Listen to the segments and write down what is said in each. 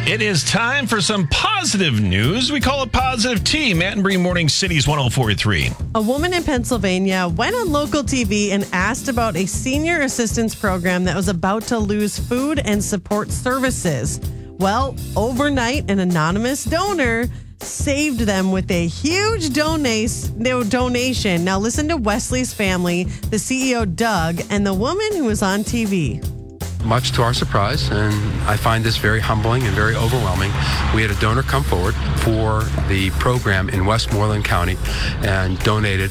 It is time for some positive news. We call it Positive Tea. Matt and Bree Morning City's 104.3. A woman in Pennsylvania went on local TV and asked about a senior assistance program that was about to lose food and support services. Well, overnight, an anonymous donor saved them with a huge donation. Now listen to Wesley's family, the CEO, Doug, and the woman who was on TV. Much to our surprise, and I find this very humbling and very overwhelming, we had a donor come forward for the program in Westmoreland County and donated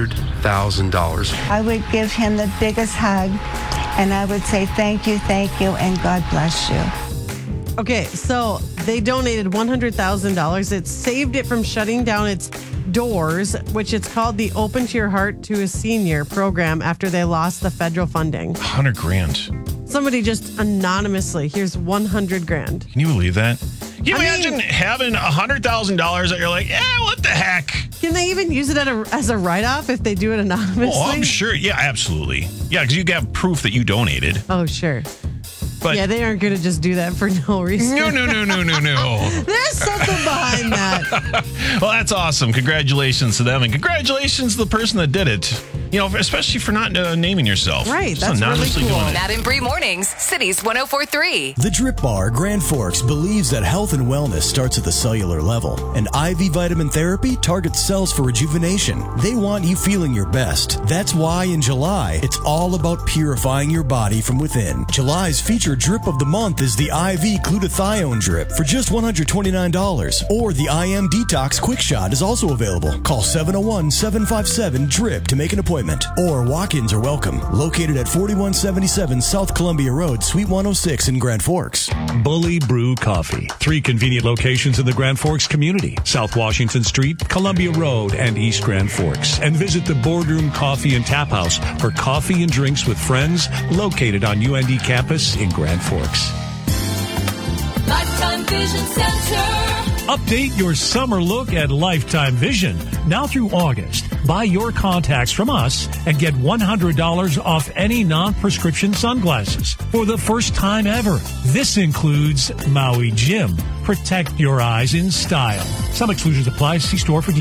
$100,000. I would give him the biggest hug, and I would say thank you, and God bless you. Okay, so they donated $100,000. It saved it from shutting down its doors, which it's called the Open to Your Heart to a Senior program after they lost the federal funding. $100,000. Somebody just anonymously, here's $100,000. Can you believe that? Can you imagine having $100,000 that you're like, what the heck? Can they even use it as a write-off if they do it anonymously? Oh, I'm sure. Yeah, absolutely. Yeah, because you have proof that you donated. Oh, sure. But yeah, they aren't going to just do that for no reason. No. There's something behind that. Well, that's awesome. Congratulations to them. And congratulations to the person that did it. You know, especially for not naming yourself. Right, Just that's really anonymously cool. doing it. Matt and Bree Mornings, Cities 104.3. The Drip Bar, Grand Forks, believes that health and wellness starts at the cellular level, and IV vitamin therapy targets cells for rejuvenation. They want you feeling your best. That's why in July, it's all about purifying your body from within. July's featured drip of the month is the IV glutathione drip for just $129, or the IM Detox Quick Shot is also available. Call 701-757-DRIP to make an appointment, or walk-ins are welcome. Located at 4177 South Columbia Road, Suite 106 in Grand Forks. Bully Brew Coffee. 3 convenient locations in the Grand Forks community: South Washington Street, Columbia Road, and East Grand Forks. And visit the Boardroom Coffee and Tap House for coffee and drinks with friends, located on UND campus in Grand Forks. Lifetime Vision Center. Update your summer look at Lifetime Vision. Now through August, buy your contacts from us and get $100 off any non-prescription sunglasses for the first time ever. This includes Maui Jim. Protect your eyes in style. Some exclusions apply. See store for details.